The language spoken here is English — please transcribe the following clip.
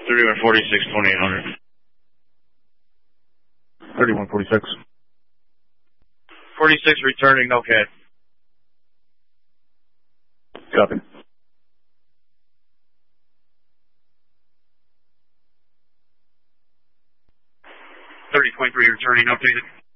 3146, 2800. 3146. 46 returning, okay. Copy. 3023 returning, updated.